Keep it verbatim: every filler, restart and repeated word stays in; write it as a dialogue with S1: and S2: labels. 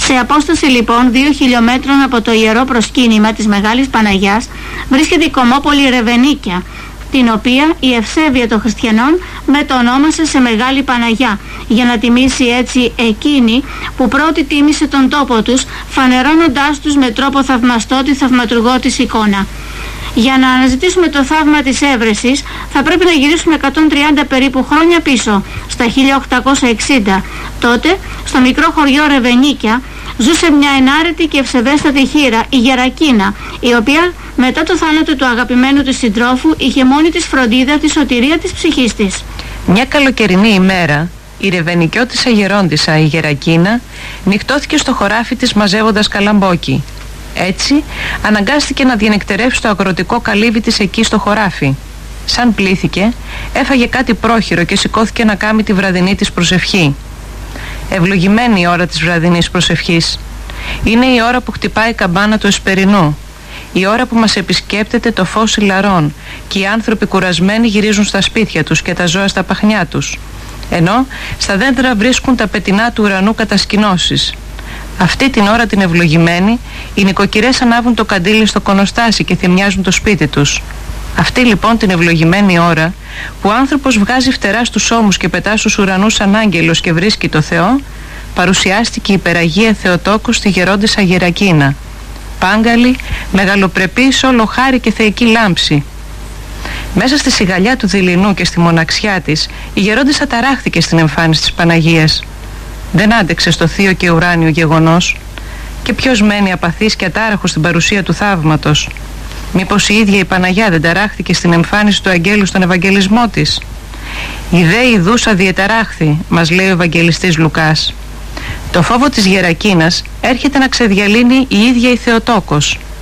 S1: Σε απόσταση λοιπόν δύο χιλιόμετρων από το ιερό προσκύνημα της Μεγάλης Παναγιάς βρίσκεται η κομμόπολη Ρεβενίκια, την οποία η ευσέβεια των χριστιανών μετονόμασε σε Μεγάλη Παναγιά, για να τιμήσει έτσι εκείνη που πρώτη τίμησε τον τόπο τους, φανερώνοντάς τους με τρόπο θαυμαστό τη θαυματουργό της εικόνα. Για να αναζητήσουμε το θαύμα της έβρεσης θα πρέπει να γυρίσουμε εκατόν τριάντα περίπου χρόνια πίσω, στα χίλια οκτακόσια εξήντα. Τότε, στο μικρό χωριό Ρεβενίκια, ζούσε μια ενάρετη και ευσεβέστατη χήρα, η Γερακίνα, η οποία μετά το θάνατο του αγαπημένου της συντρόφου είχε μόνη της φροντίδα τη σωτηρία της ψυχής της.
S2: Μια καλοκαιρινή ημέρα, η ρεβενικιώτισσα γερόντισσα, η Γερακίνα, νυχτώθηκε στο χωράφι της μαζεύοντας καλαμπόκι. Έτσι, αναγκάστηκε να διανυκτερεύσει το αγροτικό καλύβι της εκεί στο χωράφι. Σαν πλήθηκε, έφαγε κάτι πρόχειρο και σηκώθηκε να κάνει τη βραδινή της προσευχή. Ευλογημένη η ώρα της βραδινής προσευχής. Είναι η ώρα που χτυπάει η καμπάνα του εσπερινού. Η ώρα που μας επισκέπτεται το φως ηλαρών και οι άνθρωποι κουρασμένοι γυρίζουν στα σπίτια τους και τα ζώα στα παχνιά τους. Ενώ στα δέντρα βρίσκουν τα πετεινά του ουρανού κατασκηνώσεις. Αυτή την ώρα την ευλογημένη, οι νοικοκυρές ανάβουν το καντήλι στο κονοστάσι και θυμιάζουν το σπίτι τους. Αυτή λοιπόν την ευλογημένη ώρα που ο άνθρωπος βγάζει φτερά στους ώμους και πετά στους ουρανούς σαν άγγελος και βρίσκει το Θεό, παρουσιάστηκε η υπεραγία Θεοτόκος στη γερόντισσα Γερακίνα. Πάγκαλη, μεγαλοπρεπής, όλο χάρη και θεϊκή λάμψη. Μέσα στη σιγαλιά του δειλινού και στη μοναξιά της, η γερόντισσα ταράχθηκε στην εμφάνιση της Παναγίας. Δεν άντεξε στο θείο και ουράνιο γεγονός. Και ποιος μένει απαθής και ατάραχος στην παρουσία του θαύματος? Μήπως η ίδια η Παναγιά δεν ταράχθηκε στην εμφάνιση του αγγέλου στον Ευαγγελισμό της? «Η δε ειδούσα διεταράχθη», μας λέει ο Ευαγγελιστής Λουκάς. Το φόβο της Γερακίνας έρχεται να ξεδιαλύνει η ίδια η Θεοτόκος.